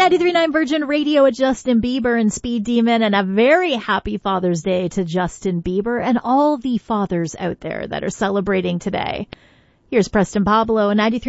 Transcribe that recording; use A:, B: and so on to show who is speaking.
A: 93.9 Virgin Radio at Justin Bieber and Speed Demon, and a very happy Father's Day to Justin Bieber and all the fathers out there that are celebrating today. Here's Preston Pablo, 93.9